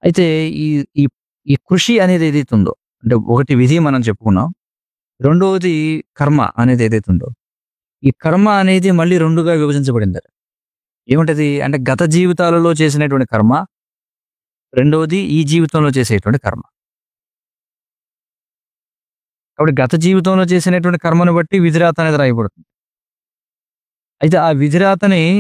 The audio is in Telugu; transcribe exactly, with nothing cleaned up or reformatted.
అయితే ఈ ఈ ఈ కృషి అనేది ఏదైతే ఉందో, అంటే ఒకటి విధి మనం చెప్పుకున్నాం. రెండోది కర్మ అనేది ఏదైతే ఉందో, ఈ కర్మ అనేది మళ్ళీ రెండుగా విభజించబడిందట. ఏముంటది అంటే గత జీవితాలలో చేసినటువంటి కర్మ, రెండోది ఈ జీవితంలో చేసేటువంటి కర్మ. కాబట్టి గత జీవితంలో చేసినటువంటి కర్మను బట్టి విధిరాత అనేది రాయబడుతుంది. అయితే ఆ విధిరాతని